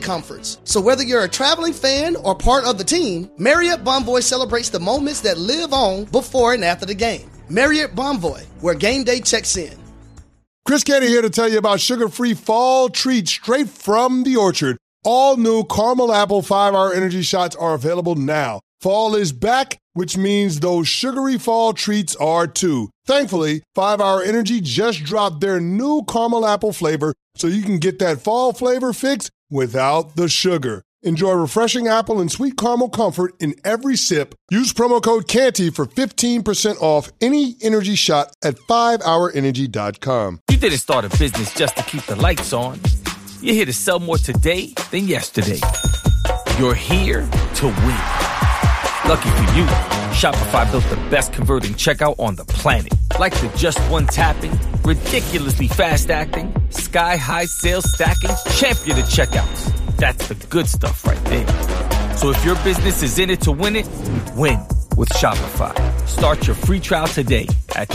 comforts. So whether you're a traveling fan or part of the team, Marriott Bonvoy celebrates the moments that live on before and after the game. Marriott Bonvoy, where game day checks in. Chris Canty here to tell you about sugar-free fall treats straight from the orchard. All new caramel apple 5-hour energy shots are available now. Fall is back, which means those sugary fall treats are too. Thankfully, 5-hour energy just dropped their new caramel apple flavor so you can get that fall flavor fix without the sugar. Enjoy refreshing apple and sweet caramel comfort in every sip. Use promo code CANTY for 15% off any energy shot at 5hourenergy.com. You didn't start a business just to keep the lights on. You're here to sell more today than yesterday. You're here to win. Lucky for you, Shopify built the best converting checkout on the planet. Like the just one tapping, ridiculously fast acting, sky-high sales stacking, champion of checkouts. That's the good stuff right there. So if your business is in it to win it, win with Shopify. Start your free trial today at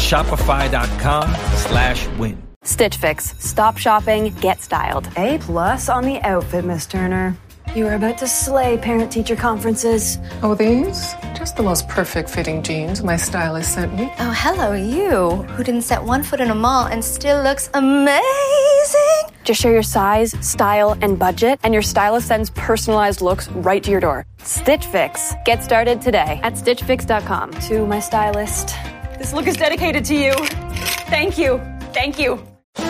shopify.com/win. Stitch Fix. Stop shopping, get styled. A+ on the outfit, Miss Turner. You are about to slay parent-teacher conferences. Oh, these? Just the most perfect-fitting jeans my stylist sent me. Oh, hello, you, who didn't set one foot in a mall and still looks amazing. Just share your size, style, and budget, and your stylist sends personalized looks right to your door. Stitch Fix. Get started today at StitchFix.com. To my stylist. This look is dedicated to you. Thank you. Thank you.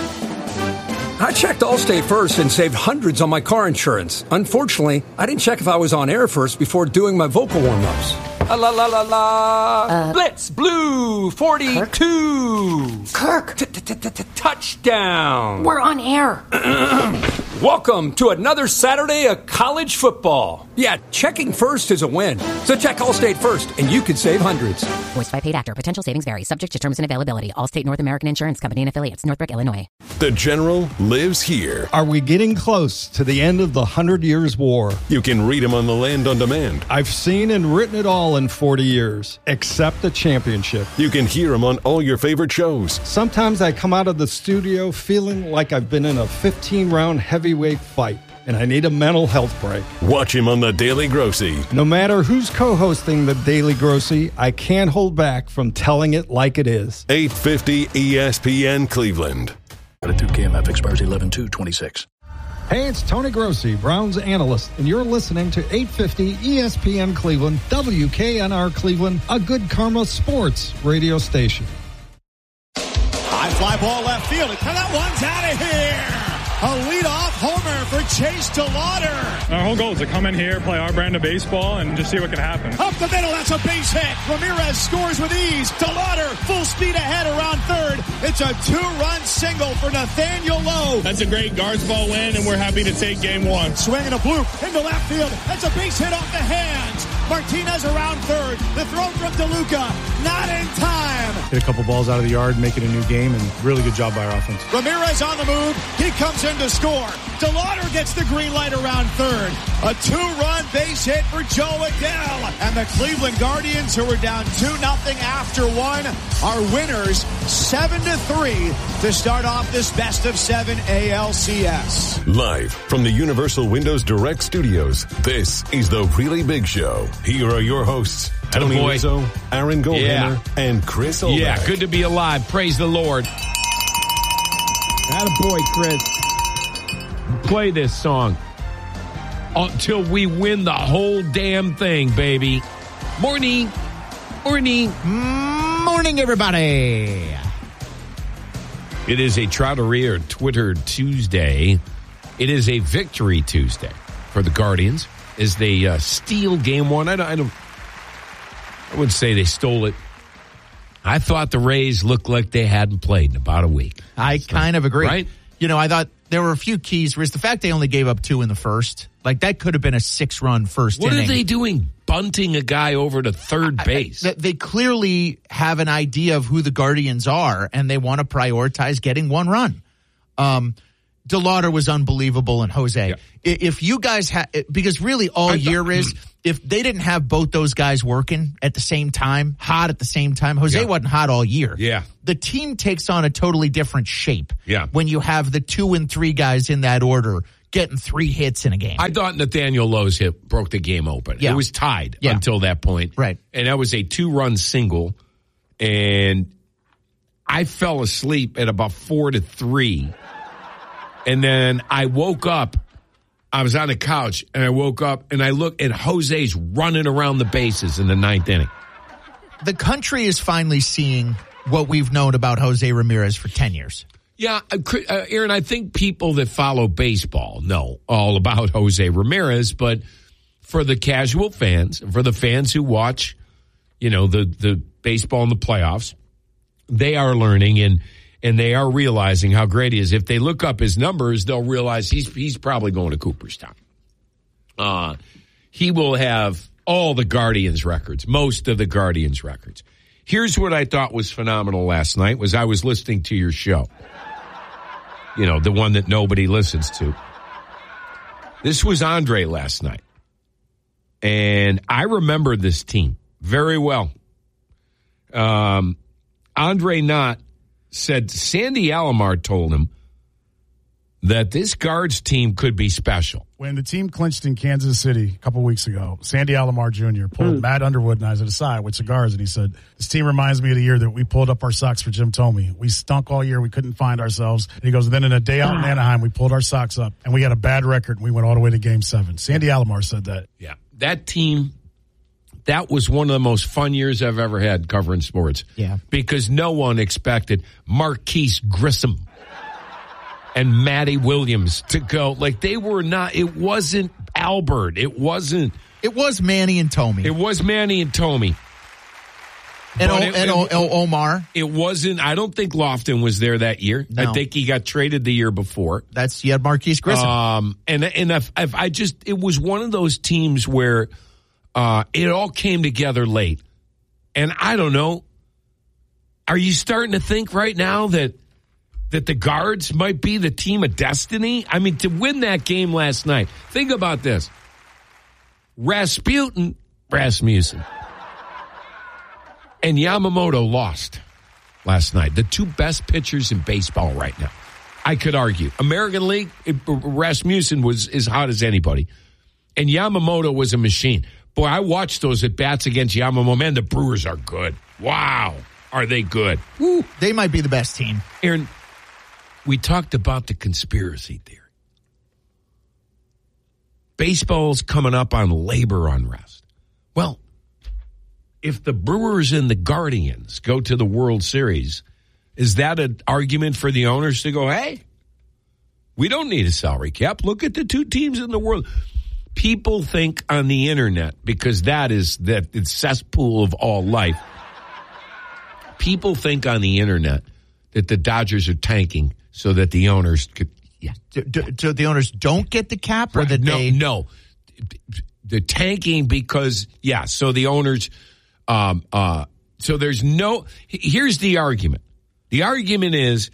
I checked Allstate first and saved hundreds on my car insurance. Unfortunately, I didn't check if I was on air first before doing my vocal warm-ups. La la la la. Blitz Blue 42. Kirk. Touchdown. We're on air. Welcome to another Saturday of college football. Yeah, checking first is a win. So check Allstate first, and you could save hundreds. Voiced by paid actor. Potential savings vary. Subject to terms and availability. Allstate North American Insurance Company and affiliates. Northbrook, Illinois. The General lives here. Are we getting close to the end of the 100 Years' War? You can read him on The Land on Demand. I've seen and written it all in 40 years, except the championship. You can hear him on all your favorite shows. Sometimes I come out of the studio feeling like I've been in a 15-round heavyweight fight, and I need a mental health break. Watch him on The Daily Grossy. No matter who's co-hosting The Daily Grossy, I can't hold back from telling it like it is. 850 ESPN Cleveland. At 2 KMF expires 11/2/26. Hey, it's Tony Grossi, Browns analyst, and you're listening to 850 ESPN Cleveland, WKNR Cleveland, a Good Karma sports radio station. High fly ball left field, and that one's out of here. A leadoff homer for Chase DeLauder. Our whole goal is to come in here, play our brand of baseball, and just see what can happen. Up the middle, that's a base hit. Ramirez scores with ease. DeLauder full speed ahead around third. It's a 2-run single for Nathaniel Lowe. That's a great guards ball win, and we're happy to take game one. Swinging a bloop into left field. That's a base hit off the hands. Martinez around third. The throw from DeLuca, not in time. Hit a couple balls out of the yard, make it a new game, and really good job by our offense. Ramirez on the move. He comes in to score. DeLauder gets the green light around third. A 2-run base hit for Joe Adele. And the Cleveland Guardians, who were down 2-0 after one, are winners 7-3 to start off this best-of-7 ALCS. Live from the Universal Windows Direct Studios, this is The Really Big Show. Here are your hosts, Tony Rizzo, Aaron Goldhammer, and Chris Olbeck. Yeah, good to be alive. Praise the Lord. Attaboy, Chris. Play this song until we win the whole damn thing, baby. Morning. Morning. Morning, everybody. It is a Troutery or Twitter Tuesday. It is a victory Tuesday for the Guardians as they steal game one. I wouldn't say they stole it. I thought the Rays looked like they hadn't played in about a week. I kind of agree. Right? You know, I thought there were a few keys. Was the fact they only gave up 2 in the first. Like, that could have been a 6-run first inning. What are they doing? Bunting a guy over to third base. They clearly have an idea of who the Guardians are, and they want to prioritize getting one run. DeLauder was unbelievable, and Jose. Yeah. If you guys had, because really all year is, if they didn't have both those guys working at the same time, hot at the same time, Jose wasn't hot all year. Yeah. The team takes on a totally different shape. Yeah. When you have the 2 and 3 guys in that order getting 3 hits in a game. I thought Nathaniel Lowe's hit broke the game open. Yeah. It was tied until that point. Right. And that was a 2-run single. And I fell asleep at about 4-3. And then I woke up. I was on the couch, and I woke up, and I looked, and Jose's running around the bases in the 9th inning. The country is finally seeing what we've known about Jose Ramirez for 10 years. Yeah, Aaron, I think people that follow baseball know all about Jose Ramirez, but for the casual fans, for the fans who watch, the baseball in the playoffs, they are learning and they are realizing how great he is. If they look up his numbers, they'll realize he's probably going to Cooperstown. He will have all the Guardians records, most of the Guardians records. Here's what I thought was phenomenal last night was I was listening to your show. The one that nobody listens to. This was Andre last night. And I remember this team very well. Andre Knott said Sandy Alomar told him that this Guards team could be special. When the team clinched in Kansas City a couple weeks ago, Sandy Alomar Jr. pulled Matt Underwood and I to the side with cigars, and he said, this team reminds me of the year that we pulled up our socks for Jim Thome. We stunk all year. We couldn't find ourselves. And he goes, and then in a day out in Anaheim, we pulled our socks up, and we had a bad record, and we went all the way to Game 7. Sandy Alomar said that. Yeah. That team, that was one of the most fun years I've ever had covering sports. Yeah. Because no one expected Marquise Grissom and Matty Williams to go. Like, they were not, it wasn't Albert. It was Manny and Thome. It was Manny and Thome. And Omar. It wasn't, I don't think Lofton was there that year. No. I think he got traded the year before. You had Marquise Grissom. And if it was one of those teams where it all came together late. And I don't know, are you starting to think right now that the Guards might be the team of destiny? I mean, to win that game last night, think about this. Rasmussen, and Yamamoto lost last night. The 2 best pitchers in baseball right now. I could argue. American League, Rasmussen was as hot as anybody. And Yamamoto was a machine. Boy, I watched those at-bats against Yamamoto. Man, the Brewers are good. Wow, are they good. Woo. They might be the best team. Aaron, we talked about the conspiracy theory. Baseball's coming up on labor unrest. Well, if the Brewers and the Guardians go to the World Series, is that an argument for the owners to go, hey, we don't need a salary cap. Look at the 2 teams in the world. People think on the internet, because that is the cesspool of all life. People think on the internet that the Dodgers are tanking so that the owners could. Yeah. Do the owners don't get the cap, or that No. They're tanking because, so the owners, so there's no, here's the argument. The argument is,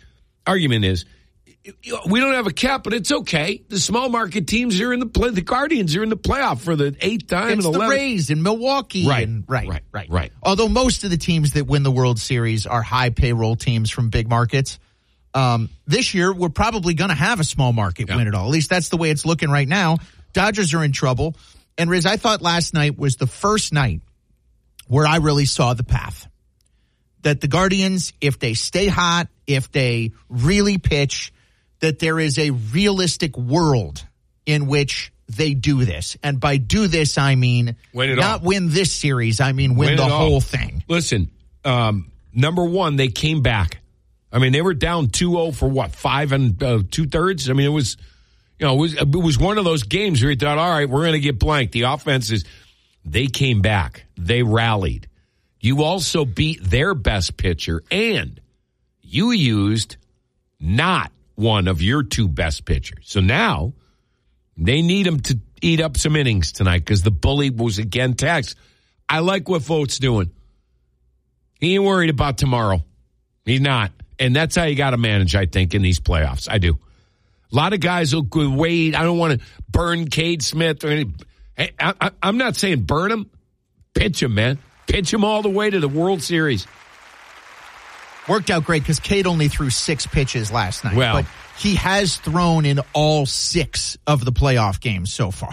we don't have a cap, but it's okay. The small market teams are in the Guardians are in the playoff for the 8th time. It's and 11th. The Rays in Milwaukee. Right. Although most of the teams that win the World Series are high payroll teams from big markets. This year, we're probably going to have a small market win it all. At least that's the way it's looking right now. Dodgers are in trouble. And Riz, I thought last night was the first night where I really saw the path. That the Guardians, if they stay hot, if they really pitch, that there is a realistic world in which they do this. And by do this, I mean not win this series. I mean win the whole thing. Listen, number one, they came back. I mean, they were down 2-0 for what, 5 2/3? I mean, it was one of those games where you thought, all right, we're going to get blanked. The offenses, they came back. They rallied. You also beat their best pitcher, and you used not one of your 2 best pitchers. So now they need him to eat up some innings tonight because the bully was again taxed. I like what Vogt's doing. He ain't worried about tomorrow. He's not. And that's how you got to manage, I think, in these playoffs. I do. A lot of guys will wait. I don't want to burn Cade Smith or any. Hey, I'm not saying burn him. Pitch him, man. Pitch him all the way to the World Series. Worked out great because Cade only threw 6 pitches last night. Well, but he has thrown in all 6 of the playoff games so far.